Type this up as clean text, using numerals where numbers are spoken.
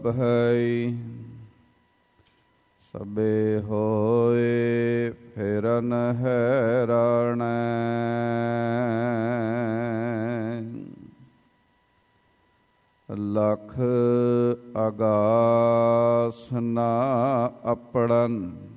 ਬਹਈ ਸਭੇ ਹੋਏ ਫਿਰਨ ਹੈਰਾਣ। ਲਖ ਆਗਾਸ ਨਾ ਆਪੜਨ